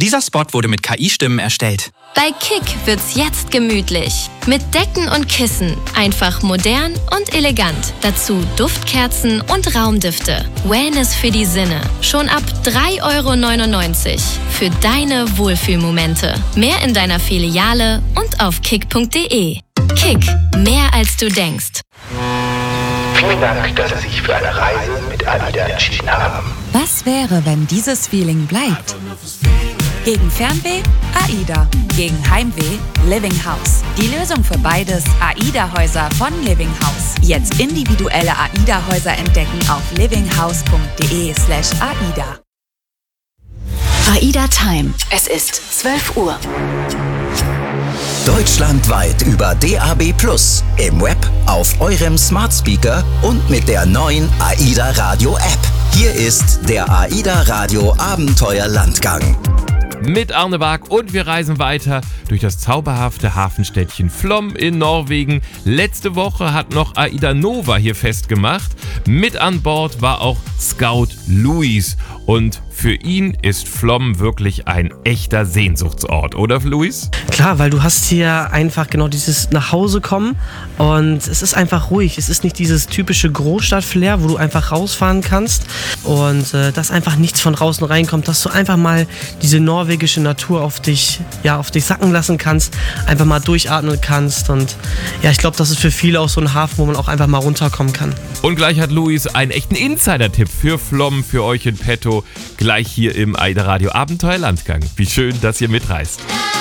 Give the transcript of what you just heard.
Dieser Spot wurde mit KI-Stimmen erstellt. Bei Kick wird's jetzt gemütlich. Mit Decken und Kissen. Einfach modern und elegant. Dazu Duftkerzen und Raumdüfte. Wellness für die Sinne. Schon ab 3,99 € für deine Wohlfühlmomente. Mehr in deiner Filiale und auf kick.de. Kick, mehr als du denkst. Vielen Dank, dass Sie sich für eine Reise mit AIDA entschieden haben. Was wäre, wenn dieses Feeling bleibt? Gegen Fernweh? AIDA. Gegen Heimweh? Living House. Die Lösung für beides: AIDA-Häuser von Living House. Jetzt individuelle AIDA-Häuser entdecken auf livinghouse.de/AIDA. AIDA Time. Es ist 12 Uhr. Deutschlandweit über DAB+, im Web, auf eurem Smart Speaker und mit der neuen AIDA Radio App. Hier ist der AIDA Radio Abenteuerlandgang. Mit Arne Bark und wir reisen weiter durch das zauberhafte Hafenstädtchen Flåm in Norwegen. Letzte Woche hat noch AIDA Nova hier festgemacht. Mit an Bord war auch Scout Luis. Und für ihn ist Flåm wirklich ein echter Sehnsuchtsort, oder Luis? Klar, weil du hast hier einfach genau dieses Nachhausekommen und es ist einfach ruhig. Es ist nicht dieses typische Großstadt-Flair, wo du einfach rausfahren kannst und dass einfach nichts von draußen reinkommt, dass du einfach mal diese norwegische Natur auf dich sacken lassen kannst, einfach mal durchatmen kannst und ja, ich glaube, das ist für viele auch so ein Hafen, wo man auch einfach mal runterkommen kann. Und gleich hat Luis einen echten Insider-Tipp für Flåm, für euch in petto, gleich hier im AIDA Radio Abenteuerlandgang. Wie schön, dass ihr mitreist.